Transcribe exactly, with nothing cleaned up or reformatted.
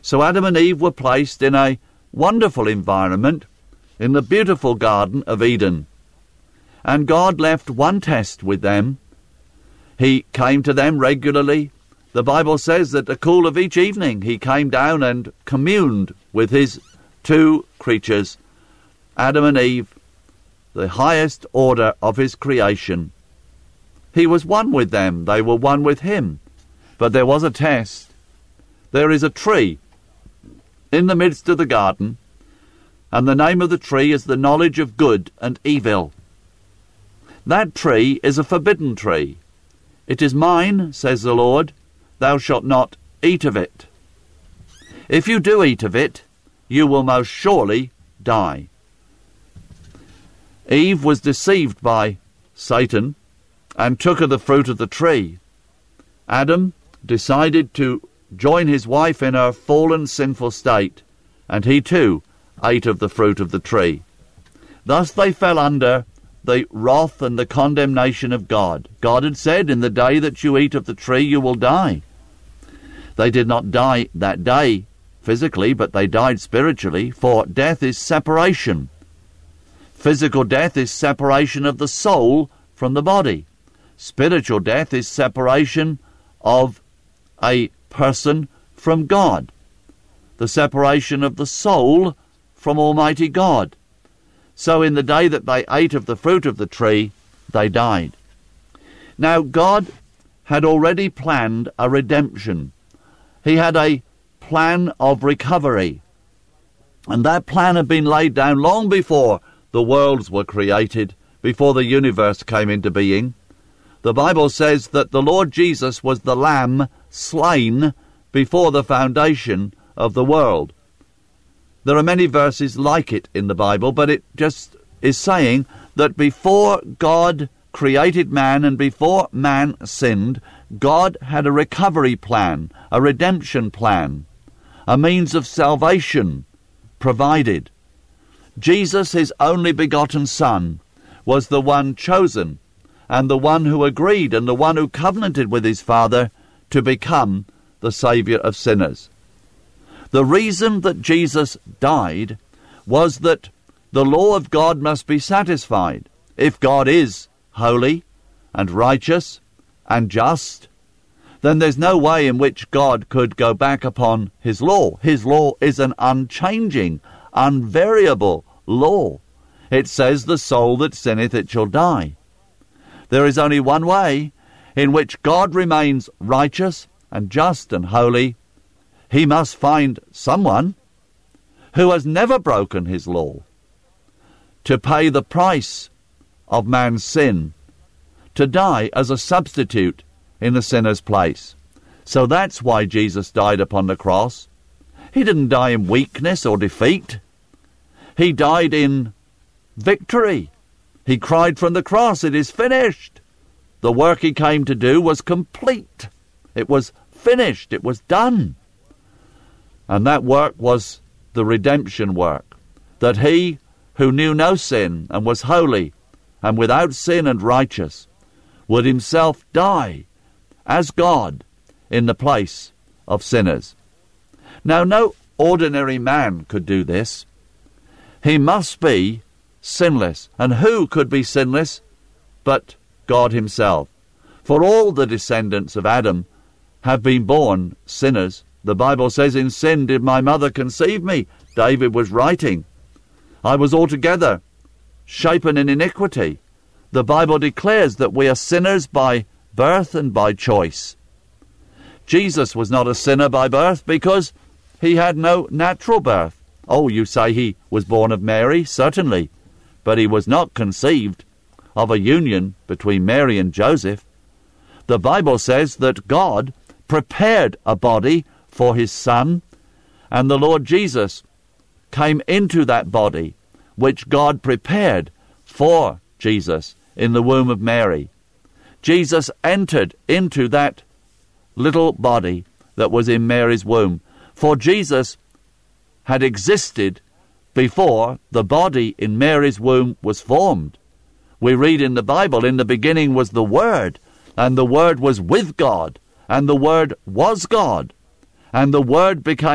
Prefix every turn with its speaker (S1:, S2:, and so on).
S1: So Adam and Eve were placed in a wonderful environment in the beautiful Garden of Eden. And God left one test with them. He came to them regularly. The Bible says that at the cool of each evening he came down and communed with his two creatures, Adam and Eve, the highest order of his creation. He was one with them. They were one with him. But there was a test. There is a tree in the midst of the garden, and the name of the tree is the knowledge of good and evil. That tree is a forbidden tree. It is mine, says the Lord. Thou shalt not eat of it. If you do eat of it, you will most surely die. Eve was deceived by Satan and took of the fruit of the tree. Adam decided to join his wife in her fallen sinful state, and he too ate of the fruit of the tree. Thus they fell under the wrath and the condemnation of God. God had said, in the day that you eat of the tree, you will die. They did not die that day physically, but they died spiritually, for death is separation. Physical death is separation of the soul from the body. Spiritual death is separation of a person from God, the separation of the soul from Almighty God. So in the day that they ate of the fruit of the tree, they died. Now God had already planned a redemption. He had a plan of recovery. And that plan had been laid down long before the worlds were created, before the universe came into being. The Bible says that the Lord Jesus was the Lamb slain before the foundation of the world. There are many verses like it in the Bible, but it just is saying that before God created man and before man sinned, God had a recovery plan, a redemption plan, a means of salvation provided. Jesus, his only begotten Son, was the one chosen and the one who agreed and the one who covenanted with his Father to become the Saviour of sinners. The reason that Jesus died was that the law of God must be satisfied. If God is holy and righteous and just, then there's no way in which God could go back upon his law. His law is an unchanging, unvariable law. It says, the soul that sinneth, it shall die. There is only one way in which God remains righteous and just and holy. He must find someone who has never broken his law to pay the price of man's sin, to die as a substitute in the sinner's place. So that's why Jesus died upon the cross. He didn't die in weakness or defeat. He died in victory. He cried from the cross, it is finished. The work he came to do was complete. It was finished. It was done. And that work was the redemption work, that he who knew no sin and was holy and without sin and righteous would himself die as God in the place of sinners. Now, no ordinary man could do this. He must be sinless. And who could be sinless but God himself? For all the descendants of Adam have been born sinners. The Bible says, in sin did my mother conceive me. David was writing. I was altogether shapen in iniquity. The Bible declares that we are sinners by birth and by choice. Jesus was not a sinner by birth because he had no natural birth. Oh, you say he was born of Mary? Certainly. But he was not conceived of a union between Mary and Joseph. The Bible says that God prepared a body for his Son, and the Lord Jesus came into that body which God prepared for Jesus in the womb of Mary. Jesus entered into that little body that was in Mary's womb, for Jesus had existed before the body in Mary's womb was formed. We read in the Bible, in the beginning was the Word, and the Word was with God, and the Word was God, and the Word became